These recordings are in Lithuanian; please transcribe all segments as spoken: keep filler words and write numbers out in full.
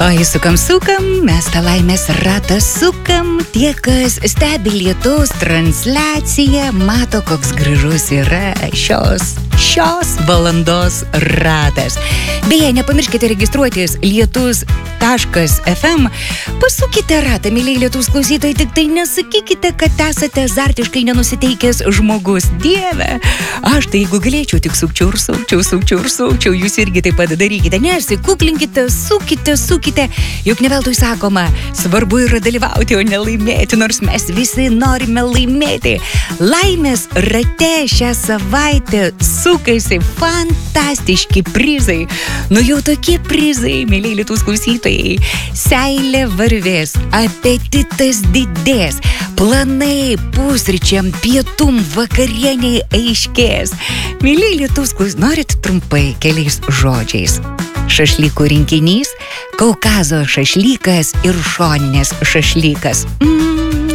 Oi, sukam, sukam, mes tą laimės ratą sukam. Tie, kas stebi lietaus transliaciją, mato, koks gražus yra šios, šios valandos ratas. Beje, nepamirškite registruotis lietus taškas ef em. Pasukite ratą, mėlyje lietus klausytojai, tik tai nesakykite, kad esate azartiškai nenusiteikęs žmogus. Dieve, aš tai jeigu galėčiau, tik sukčiau ir sukčiau, sukčiau ir sukčiau, jūs irgi taip pat darykite. Nesikuklinkite, sukite, sukite. Juk ne veltui sakoma, svarbu yra dalyvauti, o ne laimėti, nors mes visi norime laimėti. Laimės rate šią savaitę sukasi fantastiški prizai. Nu jau tokie prizai, mėlyje lietus klausytojai. Seilė varvės, apetitas didės, planai pusryčiam, pietum, vakarieniai aiškės. Mėlyje lietus klausytojai, norit trumpai keliais žodžiais? Šašlykų rinkinys, Kaukazo šašlykas ir šoninės šašlykas. Mm,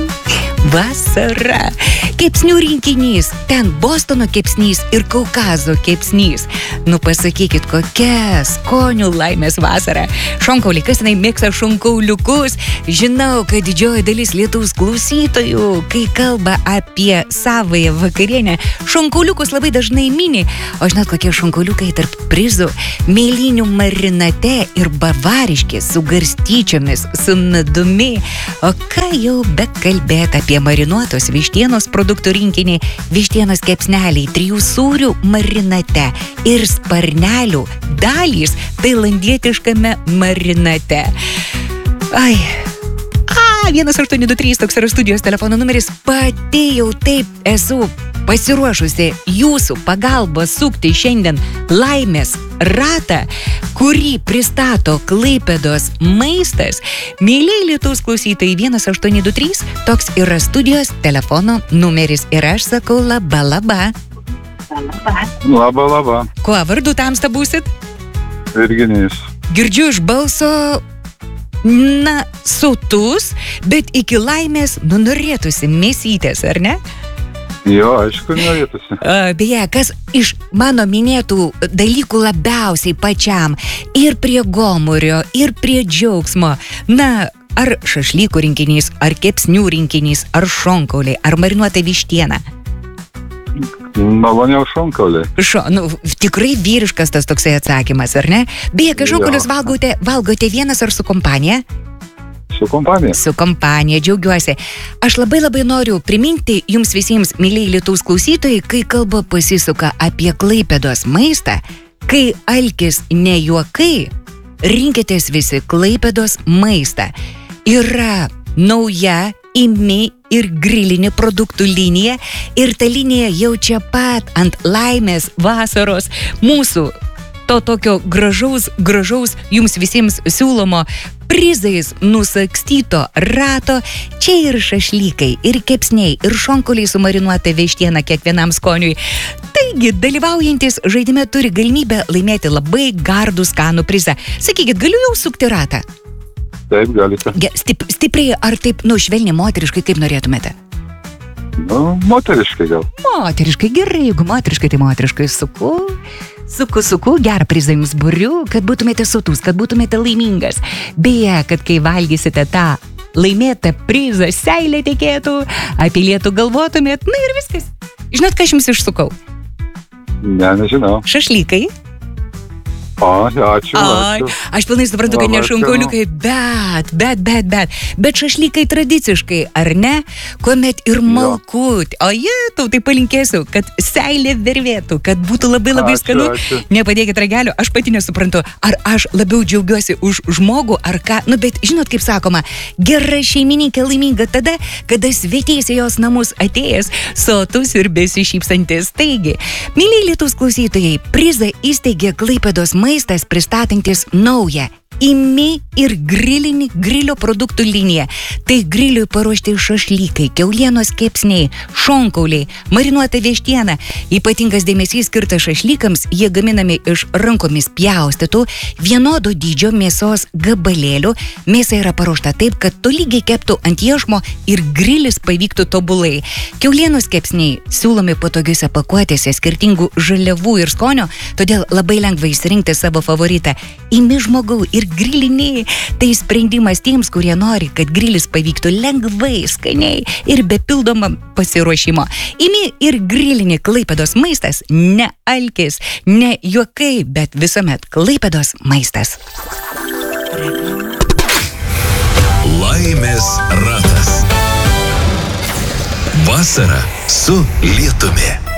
vasara. Kepsnių rinkinys, ten Bostono kepsnys ir Kaukazo kepsnys. Nu pasakykit, kokia skonių laimės vasara. Šonkauliai, kas tenai mėgsta šonkauliukus? Žinau, kad didžioji dalis lietaus klausytojų, kai kalba apie savąją vakarienę, šonkauliukus labai dažnai mini. O žinot, kokie šonkauliukai tarp prizų? Mėlynių marinate ir bavariški su garstyčiomis, su medumi. O ką jau bekalbėt apie marinuotos vištienos produktų rinkinį, vištienos kepsneliai, trijų sūrių marinate ir sparnelių dalys tailandietiškame marinate. Ai, a, vienas aštuoni du trys, toks yra studijos telefono numeris. Pati jau taip esu pasiruošusi jūsų pagalbą sukti šiandien laimės ratą, kurį pristato Klaipėdos maistas. Mėlyje lietus klausytojai, vienas aštuoni du trys, toks yra studijos telefono numeris. Ir aš sakau laba, laba. Laba, laba. Kuo vardu tamsta būsit? Virginijus. Girdžiu iš balso, na, sotus, bet iki laimės, nu, norėtųsi mėsytės, ar ne? Jo, aišku, norėtųsi. Beje, kas iš mano minėtų dalykų labiausiai pačiam ir prie gomurio, ir prie džiaugsmo, na, ar šašlykų rinkinys, ar kepsnių rinkinys, ar šonkauliai, ar marinuota vištiena? Maloniau šonkauliai. Šo, nu, tikrai vyriškas tas toksai atsakymas, ar ne? Beje, kai šonkaulius valgote, valgote vienas ar su kompanija? Su kompanija. Su kompanija, džiaugiuosi. Aš labai labai noriu priminti jums visiems, mėlyje lietus klausytojai, kai kalba pasisuka apie Klaipėdos maistą, kai alkis ne juokai, rinkitės visi Klaipėdos maistą. Yra nauja imi ir grilinį produktų linija ir ta linija jau čia pat ant laimės vasaros mūsų to tokio gražaus, gražaus jums visiems siūlomo prizais nusakstyto rato. Čia ir šašlykai, ir kepsniai, ir šonkauliai su marinuota vištiena kiekvienam skoniui. Taigi, dalyvaujantis žaidime turi galimybę laimėti labai gardų skanų prizą. Sakykit, galiu jau sukti ratą? Taip, galite. Stip, stipriai ar taip, nu, švelniai moteriškai, kaip norėtumėte? Nu, moteriškai gal. Moteriškai, gerai, jeigu moteriškai, tai moteriškai suku. Suku, suku, gerą prizą jums buriu, kad būtumėte sotus, kad būtumėte laimingas. Beje, kad kai valgysite tą laimėtą prizą, seilė tekėtų, apie lietų galvotumėt, na ir viskas. Žinot, ką aš jums išsukau? Ne, nežinau. Šašlykai. O, ačiū, Ai, ačiū. aš pilnai suprantu, kad ne šonkauliukai, bet, bet, bet, bet, bet šašlykai tradiciškai, ar ne? Kuomet ir malkut. O jie, tau tai palinkėsiu, kad seilė vervėtų, kad būtų labai labai Ačiū, skanu. ačiū. Nepadėkit ragelio, aš pati nesuprantu, ar aš labiau džiaugiuosi už žmogų, ar ką. Nu, bet žinot, kaip sakoma, gera šeimininkė laiminga tada, kada sveties į jos namus atėjęs, sotus ir besišypsantis. Taigi, mėlyje lietus klausytojai, prizą įsteigė Klaipėdos maistas pristatantis naują imi ir grilinį grilio produktų liniją. Tai griliui paruošti šašlykai, kiaulienos kepsniai, šonkauliai, marinuota vištiena. Ypatingas dėmesys skirtas šašlykams, jie gaminami iš rankomis pjaustytų, vienodo dydžio mėsos gabalėlių. Mėsa yra paruošta taip, kad tolygiai keptų ant iešmo ir grilis pavyktų tobulai. Kiaulienos kepsniai siūlomi patogiuose pakuotėse skirtingų žaliavų ir skonio, todėl labai lengva išsirinkti savo favoritą. Imi žmogau ir ir grilinė. Tai sprendimas tiems, kurie nori, kad grilis pavyktų lengvai, skaniai ir be pildomą pasiruošimo. Imi ir grilinė Klaipėdos maistas, ne alkis, ne juokai, bet visuomet Klaipėdos maistas. Laimės ratas. Vasara su lietumi.